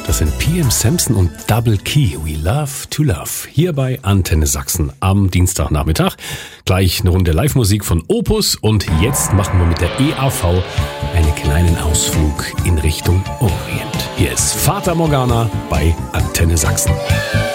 Das sind PM Samson und Double Key. We Love to Love. Hier bei Antenne Sachsen am Dienstagnachmittag. Gleich eine Runde Live-Musik von Opus. Und jetzt machen wir mit der EAV einen kleinen Ausflug in Richtung Orient. Hier ist Fata Morgana bei Antenne Sachsen.